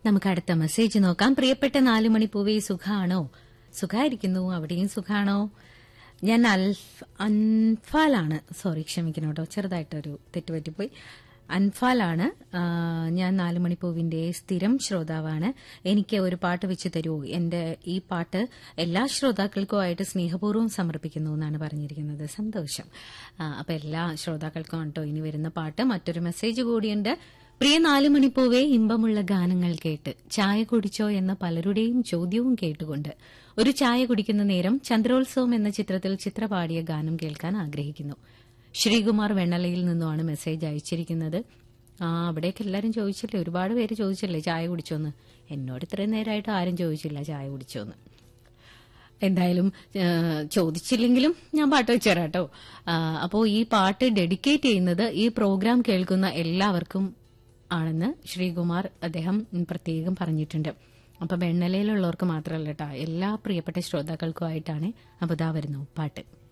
നമുക്ക് അടുത്ത മെസ്സേജ് നോക്കാം. പ്രിയപ്പെട്ട 4 മണിപ്പൂവേ, സുഖാണോ? സുഖായിരിക്കുന്നു. അവിടെയും സുഖാണോ? ഞാൻ അൻഫാലാണ്. സോറി, ക്ഷമിക്കണം കേട്ടോ, ചെറുതായിട്ടൊരു തെറ്റുപറ്റിപ്പോയി. അൻഫാലാണ്. ഞാൻ 4 മണിപ്പൂവിന്റെ സ്ഥിരം ശ്രോതാവാണ്. എനിക്ക് ഒരു പാട്ട് വെച്ച് തരുമോ? എന്റെ ഈ പാട്ട് എല്ലാ ശ്രോതാക്കൾക്കുമായിട്ട് സ്നേഹപൂർവ്വം സമർപ്പിക്കുന്നു എന്നാണ് പറഞ്ഞിരിക്കുന്നത്. സന്തോഷം. അപ്പൊ എല്ലാ ശ്രോതാക്കൾക്കും കേട്ടോ ഇനി വരുന്ന പാട്ട്. മറ്റൊരു മെസ്സേജ് കൂടിയുണ്ട്. പ്രിയ 4 മണിപ്പൂവേ, ഇമ്പമുള്ള ഗാനങ്ങൾ കേട്ട് ചായ കുടിച്ചോ എന്ന പലരുടെയും ചോദ്യവും കേട്ടുകൊണ്ട് ഒരു ചായ കുടിക്കുന്ന നേരം ചന്ദ്രോത്സവം എന്ന ചിത്രത്തിൽ ചിത്ര പാടിയ ഗാനം കേൾക്കാൻ ആഗ്രഹിക്കുന്നു. ശ്രീകുമാർ വെണ്ണലയിൽ നിന്നുമാണ് മെസ്സേജ് അയച്ചിരിക്കുന്നത്. അവിടേക്ക് എല്ലാവരും ചോദിച്ചില്ലേ, ഒരുപാട് പേര് ചോദിച്ചില്ലേ ചായ കുടിച്ചോന്ന്. എന്നോട് ഇത്രയും നേരമായിട്ട് ആരും ചോദിച്ചില്ല ചായ കുടിച്ചോന്ന്. എന്തായാലും ചോദിച്ചില്ലെങ്കിലും ഞാൻ പാട്ട് വെച്ചുതരാം കേട്ടോ. അപ്പോൾ ഈ പാട്ട് ഡെഡിക്കേറ്റ് ചെയ്യുന്നത് ഈ പ്രോഗ്രാം കേൾക്കുന്ന എല്ലാവർക്കും ആണെന്ന് ശ്രീകുമാർ അദ്ദേഹം പ്രത്യേകം പറഞ്ഞിട്ടുണ്ട്. അപ്പൊ വെണ്ണലയിലുള്ളവർക്ക് മാത്രമല്ല കേട്ടോ, എല്ലാ പ്രിയപ്പെട്ട ശ്രോതാക്കൾക്കുമായിട്ടാണ്. അപ്പോൾ ഇതാ വരുന്നു പാട്ട്.